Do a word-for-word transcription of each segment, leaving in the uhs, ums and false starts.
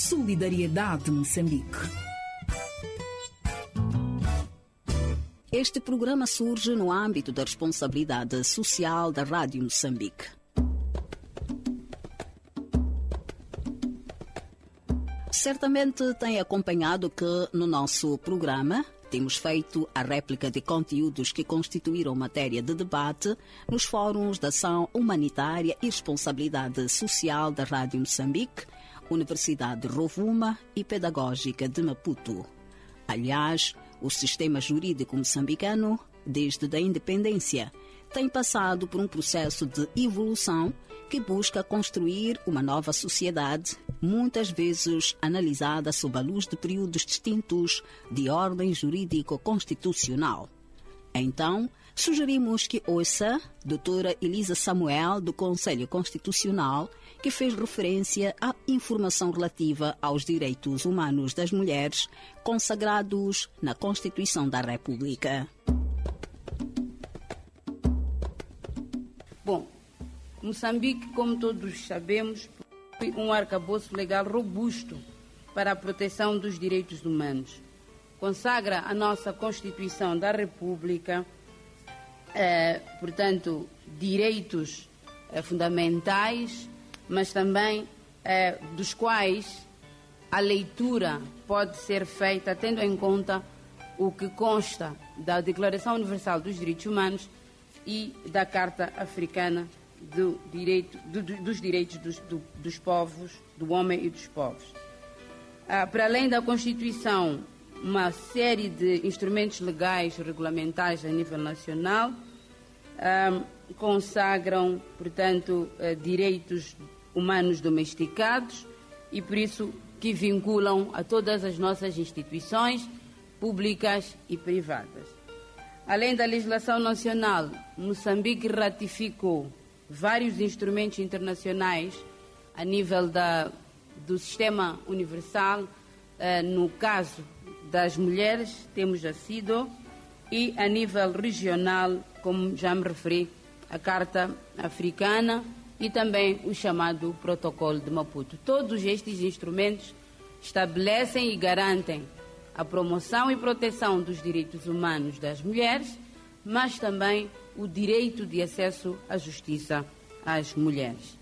Solidariedade Moçambique. Este programa surge no âmbito da responsabilidade social da Rádio Moçambique. Certamente tem acompanhado que no nosso programa temos feito a réplica de conteúdos que constituíram matéria de debate nos fóruns de ação humanitária e responsabilidade social da Rádio Moçambique, Universidade de Rovuma e Pedagógica de Maputo. Aliás, o sistema jurídico moçambicano, desde a independência, tem passado por um processo de evolução que busca construir uma nova sociedade, muitas vezes analisada sob a luz de períodos distintos de ordem jurídico-constitucional. Então, sugerimos que ouça a doutora Elisa Samuel, do Conselho Constitucional, que fez referência à informação relativa aos direitos humanos das mulheres consagrados na Constituição da República. Bom, Moçambique, como todos sabemos, possui um arcabouço legal robusto para a proteção dos direitos humanos. Consagra a nossa Constituição da República, eh, portanto, direitos eh, fundamentais, mas também eh, dos quais a leitura pode ser feita tendo em conta o que consta da Declaração Universal dos Direitos Humanos e da Carta Africana do direito, do, dos Direitos dos, do, dos Povos, do Homem e dos Povos. Ah, para além da Constituição, uma série de instrumentos legais regulamentares a nível nacional ah, consagram, portanto, ah, direitos humanos domesticados e, por isso, que vinculam a todas as nossas instituições públicas e privadas. Além da legislação nacional, Moçambique ratificou vários instrumentos internacionais a nível da, do sistema universal. Eh, no caso das mulheres, temos a CIDO, e a nível regional, como já me referi, a Carta Africana e também o chamado Protocolo de Maputo. Todos estes instrumentos estabelecem e garantem a promoção e proteção dos direitos humanos das mulheres, mas também o direito de acesso à justiça às mulheres.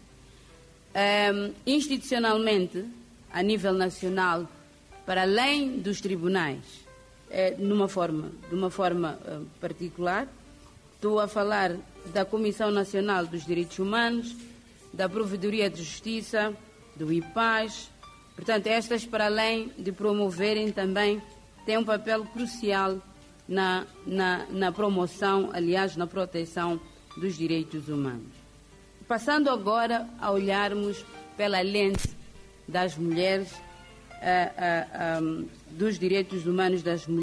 Um, institucionalmente, a nível nacional, para além dos tribunais, eh, numa forma, de uma forma uh, particular, estou a falar da Comissão Nacional dos Direitos Humanos, da Provedoria de Justiça, do I P A S. Portanto, estas, para além de promoverem também, têm um papel crucial na, na, na promoção, aliás, na proteção dos direitos humanos. Passando agora a olharmos pela lente das mulheres, uh, uh, um, dos direitos humanos das mulheres,